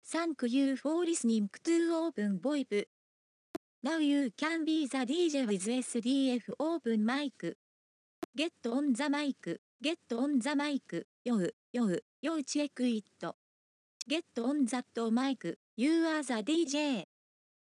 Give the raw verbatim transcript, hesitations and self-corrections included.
Thank you for listening to Open VoIP. Now you can be the D J with S D F Open Mic. Get on the mic, get on the mic, yo, yo, yo check it. Get on that mic, you are the D J.